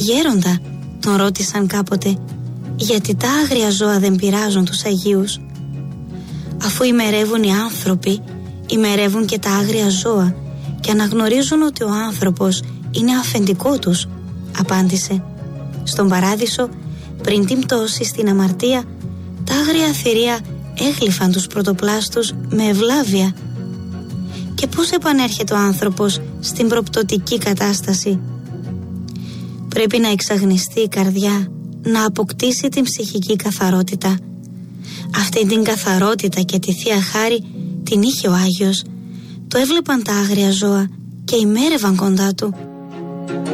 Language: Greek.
«Γέροντα», τον ρώτησαν κάποτε, «γιατί τα άγρια ζώα δεν πειράζουν τους Αγίους?» «Αφού ημερεύουν οι άνθρωποι, ημερεύουν και τα άγρια ζώα και αναγνωρίζουν ότι ο άνθρωπος είναι αφεντικό τους», απάντησε. «Στον Παράδεισο, πριν την πτώση στην αμαρτία, τα άγρια θηρία έγλυφαν τους πρωτοπλάστους με ευλάβεια. Και πώς επανέρχεται ο άνθρωπος στην προπτωτική κατάσταση? Πρέπει να εξαγνιστεί η καρδιά, να αποκτήσει την ψυχική καθαρότητα. Αυτή την καθαρότητα και τη Θεία Χάρη την είχε ο Άγιος. Το έβλεπαν τα άγρια ζώα και ημέρευαν κοντά του.